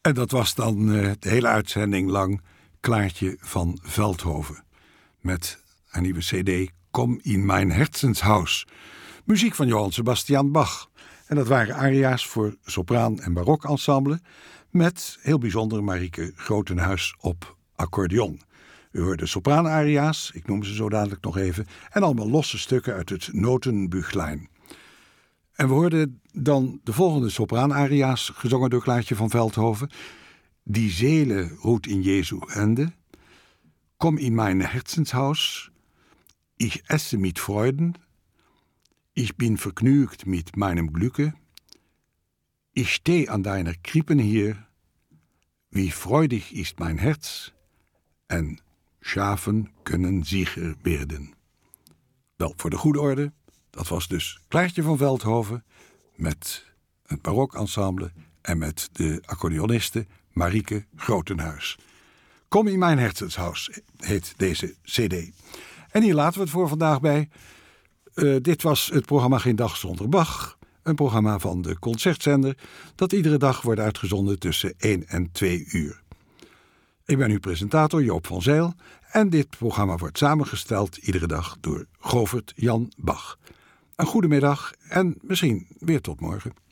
En dat was dan de hele uitzending lang Klaartje van Veldhoven. Met een nieuwe cd, Kom in mijn Herzenshaus. Muziek van Johann Sebastian Bach. En dat waren aria's voor sopraan- en barokensemble. Met, heel bijzonder, Marieke Grotenhuis op accordeon. U hoorde sopraanaria's, ik noem ze zo dadelijk nog even. En allemaal losse stukken uit het Notenbüchlein. En we hoorden dan de volgende sopraanaria's, gezongen door Klaartje van Veldhoven. Die Seele ruht in Jesu Hände. Komm in mein Herzenshaus. Ich esse mit Freuden. Ich bin vergnügt mit meinem Glücke. Ich steh an deiner Krippen hier. Wie freudig ist mein Herz. En Schafen kunnen sicher werden. Wel, voor de goede orde, dat was dus Klaartje van Veldhoven met het barokensemble en met de accordeoniste Marieke Grotenhuis. Kom in mijn Herzenshaus heet deze cd. En hier laten we het voor vandaag bij. Dit was het programma Geen Dag Zonder Bach. Een programma van de Concertzender dat iedere dag wordt uitgezonden tussen 1 en 2 uur. Ik ben uw presentator Joop van Zijl en dit programma wordt samengesteld iedere dag door Govert Jan Bach. Een goede middag en misschien weer tot morgen.